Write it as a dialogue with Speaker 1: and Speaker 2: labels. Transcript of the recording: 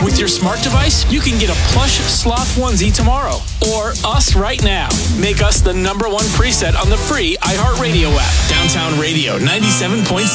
Speaker 1: With your smart device, you can get a plush sloth onesie tomorrow. Or us right now. Make us the #1 preset on the free iHeartRadio app. Downtown Radio 97.7.